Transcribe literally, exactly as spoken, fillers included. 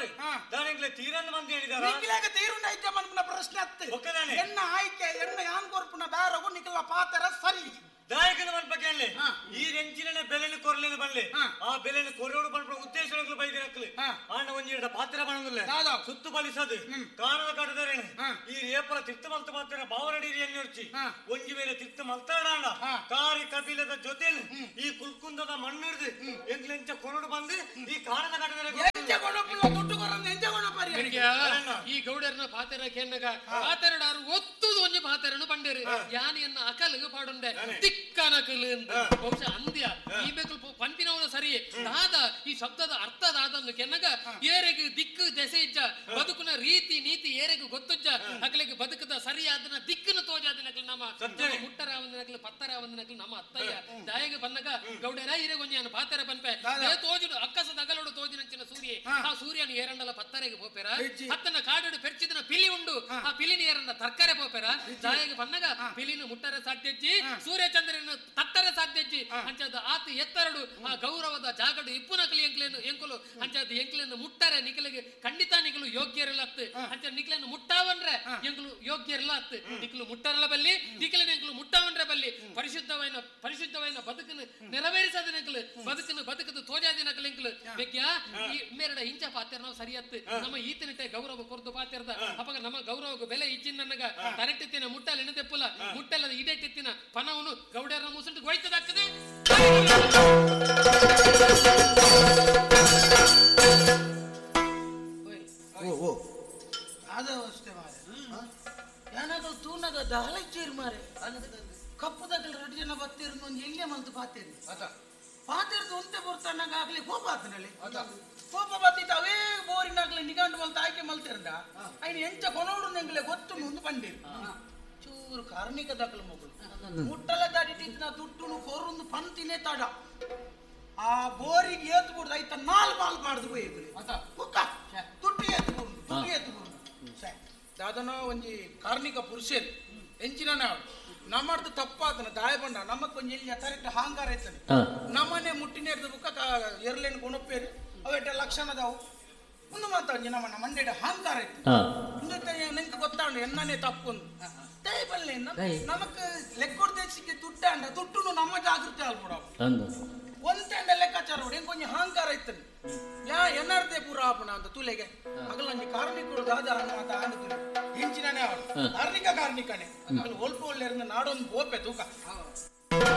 ಬಾರಿ ದಾನಿಗ್ಲೆ ತೀರನ್ನು ಮಂದಿ ಹೇಳಿದಾರ ನಿಖಿಲಾಗ ತೀರುಂಡ ಐತೆ ಮನ್ಪುನ ಪ್ರಶ್ನೆ ಅತ್ತೆ ಒಕ್ಕದಾನೆ ಎನ್ನ ಆಯ್ಕೆ ಎನ್ನ ಯಾನ್ ಕೊರ್ಪುನ ಬ್ಯಾರಗು ನಿಖಿಲ ಪಾತ್ರ ಸರಿ ದಾಯಕನ ಮನ್ಪಕ್ಕೆ ಹೇಳಿ ಈ ರೆಂಚಿನ ಬೆಲೆನ ಕೊರಲೇನು ಬನ್ಲಿ ಆ ಬೆಲೆನ ಕೊರೋಡು ಬನ್ಪ ಉದ್ದೇಶಗಳು ಬೈದಿರಕ್ಲಿ ಆಂಡ ಒಂಜಿ ಪಾತ್ರ ಬಣ್ಣದಿಲ್ಲ ಸುತ್ತು ಬಲಿಸದು ಕಾಣದ ಕಡದರೇನು ಈ ರೇಪರ ತಿರ್ತ ಮಲ್ತ ಮಾತ್ರ ಬಾವರಡಿ ಎನ್ನಿರ್ಚಿ ಒಂಜಿ ಮೇಲೆ ತಿರ್ತ ಮಲ್ತಾಡಾಂಡ ಕಾರಿ ಕಪಿಲದ ಜೊತೆಲಿ ಈ ಕುಲ್ಕುಂದದ ಮಣ್ಣಿಡ್ದು ಎಂಗ್ಲೆಂಚ ಕೊರಡು ಬಂದು ಈ ಕಾಣದ ಕಡದರೆ ಈ ಗೌಡರ್ನ ಪಾತೆರ ಕೆನ್ನಗ ಪಾತೆರಡಾರು ಒತ್ತುದು ಒಂಜಿ ಪಾತೆರನು ಬಂಡೇರು ಯಾನಿಯನ್ನ ಅಕಲ್ಗ ಪಾಡುಂಡೆ ದಿಕ್ಕನಕಲು ಅಂತ ಬಹುಶಃ ಅಂದ್ಯ ಈ ಬೇಕಲ್ ಪಂಪಿನವನು ಸರಿ ದಾದ ಈ ಶಬ್ದದ ಅರ್ಥ ದಾದನ್ನು ಕೆನ್ನಗ ಏರೆಗೆ ದಿಕ್ಕು ದೆಸೆ ಇಜ್ಜ ಬದುಕುನ ರೀತಿ ನೀತಿ ಏರೆಗೆ ಗೊತ್ತುಜ್ಜ ಅಕಲಿಗೆ ಬದುಕದ ಸರಿಯಾದನ ದಿಕ್ಕನ್ನು ತೋಜಾದಿನಕಲು ನಮ್ಮ ಮುಟ್ಟರ ಒಂದಿನಕಲು ಪತ್ತರ ಒಂದಿನಕಲು ನಮ್ಮ ಅತ್ತಯ್ಯ ದಾಯಗೆ ಬನ್ನಗ ಗೌಡರ ಇರೆಗೊಂಜಿ ಪಾತೆರ ಬನ್ಪೆ ತೋಜುಡು ಅಕ್ಕಸದ ಅಗಲೋಡು ತೋಜಿನಂಚಿನ ಸೂರ್ಯ ಆ ಸೂರ್ಯನ ಏರಂಡಲ ಪತ್ತರೆಗೆ ಪೋಪೆರ ಹತ್ತನ ಕಾಡು ಪೆರ್ಚಿದನ ಪಿಲಿ ಉಂಡು ಆ ಪಿಲಿನ ಏರಂಡ ತರ್ಕರೆ ಪೋಪೆರ ದಾಯಗೆ ಬನ್ನಗ ಪಿಲಿನ ಮುಟ್ಟರೆ ಸಾಧ್ಯಜ್ಜಿ ಸೂರ್ಯ ಚಂದ್ರನ ತಟ್ಟರೆ ಸಾಧ್ಯಜ್ಜಿ ಅಂಚದ ಆತ ಎತ್ತರಡು ಆ ಗೌರವದ ಜಾಗಡು ಇಪ್ಪು ನಕಲಿ ಎಂಕ್ಲೇನು ಎಂಕುಲು ಅಂಚದ ಎಂಕ್ಲೇನು ಮುಟ್ಟರೆ ನಿಖಲಿಗೆ ಖಂಡಿತ ನಿಖಲು ಯೋಗ್ಯರಿಲ್ಲ ಅತ್ತು ಅಂಚ ನಿಖಲನ್ನು ಮುಟ್ಟಾವನ್ರೆ ಎಂಕುಲು ಯೋಗ್ಯರಿಲ್ಲ ಅತ್ತು ನಿಖಲು ಮುಟ್ಟರಲ್ಲ ಬಲ್ಲಿ ನಿಖಲಿನ ಎಂಕುಲು ಮುಟ್ಟಾವನ್ರೆ ಬಲ್ಲಿ ಪರಿಶುದ್ಧವೈನ ಪರಿಶುದ್ಧವೈನ ಬದುಕನ್ನು ನೆರವೇರಿಸದ ನಿಖಲು ಬದುಕನ್ನು ಬದುಕದ ತೋಜಾದಿ ನಕಲು ಎಂಕುಲು ಬೇಕ್ಯಾ ಈ ಮೇರಡ ಇಂಚ ಪಾತ್ರ ನಾವು ಸರಿಯತ್ತು ನಮ್ಮ ಈತನಿಟ್ಟೆ ಗೌರವ ಕೊರ್ದು ಪಾತಿರ್ದ ಅಪಗ ನಮ್ಮ ಗೌರವಕ್ಕೆ ಬೆಲೆ ಇಚ್ಚಿನ ನನಗ ತರೆಟ್ಟಿತ್ತಿನ ಮುಟ್ಟಲ್ ಎಣದೆಪ್ಪುಲ ಮುಟ್ಟಲ್ಲದ ಇಡೆಟ್ಟಿತ್ತಿನ ಪನವನು ಗೌಡರ ಮುಸುಂಟು ಹೋಯ್ತದಾಗ್ತದೆ ಅದು ಅಷ್ಟೇ ಮಾರೆ ಏನಾದ್ರು ತೂನಗ ದಹಲಚ್ಚೇರಿ ಮಾರೆ ಕಪ್ಪುದಾಗಲಿ ಎರಡು ಜನ ಬತ್ತಿರ್ ಒಂದು ಎಣ್ಣೆ ಮಂತು ಪಾತೇರಿ ಪಾತಿರ್ದು ಒಂತೆ ಬರ್ತಾನಾಗ ಆಗ್ಲಿ ಕೋಪ ಆತನಲ್ಲಿ ಕೋಪ ಬತ್ತಿತ್ತು ಅವೇ ಬೋರಿನಾಗ್ಲಿ ನಿಗಾಂಡು ಮಲ್ತ ಆಯ್ಕೆ ಮಲ್ತಿರಂಡ ಐನು ಎಂಚ ಕೊನೋಡು ನಂಗಲೆ ಗೊತ್ತು ಮುಂದೆ ಬಂದಿರು ಚೂರು ಕಾರ್ಮಿಕ ದಾಖಲು ಮಗಳು ಮುಟ್ಟಲ ದಾಡಿಟ್ಟಿನ ದುಡ್ಡು ಕೊರೊಂದು ಪಂತಿನೇ ತಡ ಆ ಬೋರಿಗೆ ಏತು ಬಿಡ್ದು ಐತ ನಾಲ್ ಮಾಲ್ ಮಾಡ್ದು ಹೋಯ್ತು ಕುಕ್ಕ ದುಡ್ಡು ಏತು ಬಿಡು ದುಡ್ಡು ಏತು ಬಿಡು ದಾದನ ಒಂಜಿ ಕಾರ್ಮಿಕ ಪುರುಷರು ಎಂಚಿನ ನಾವು ನಮ್ಮದು ತಪ್ಪಾತನ ದಾಯ ಬಂಡ ನಮ್ಮಕ್ ಒಂಜಿ ಎಲ್ಲಿ ಕರೆಕ್ಟ್ ಹಾಂಗಾರ ಐತನೆ ನಮ್ಮನೆ ಮುಟ್ಟಿನೇರ್ದ ಬುಕ್ಕ ಎರಲೇನು ಗುಣಪ್ಪೇರಿ ಅವೆಟ್ಟ ಲಕ್ಷಣದವು ಒಂದು ಮಾತಾಡಿ ನಮ್ಮ ಮಂಡ್ಯಡ ಹಾಂಗಾರ ಐತೆ ಮುಂದೆ ನಿಂಗೆ ಗೊತ್ತಾಂಡು ಎನ್ನನೇ ತಪ್ಪು ದಯಬಲ್ಲೆ ನಮಕ್ ಲೆಕ್ಕೊಡ್ದೇಶಕ್ಕೆ ದುಡ್ಡ ಅಂಡ ದುಡ್ಡು ನಮ್ಮ ಜಾಗೃತಿ ಆಲ್ಬಿಡ ಒಂತೆಂಡ ಲೆಕ್ಕಾಚಾರ ಹೊಡಿ ಕೊಂಚ ಹಾಂಕಾರ ಐತನೆ ಯಾ ಎನ್ನರ್ದೆ ಪೂರ ಆಪಣ ಅಂತ ತುಲೆಗೆ ಮಗಳಂಜಿ ಕಾರ್ಮಿಕರು ದಾದ ಅಂತ ಆಂದು ಹೆಂಚಿನೇ ಅವಳು ಕಾರ್ಮಿಕ ಕಾರ್ಮಿಕನೇ ಒಲ್ಪ ಒಳ್ಳೆ ನಾಡೊಂದು ಗೋಪೆ ತೂಕ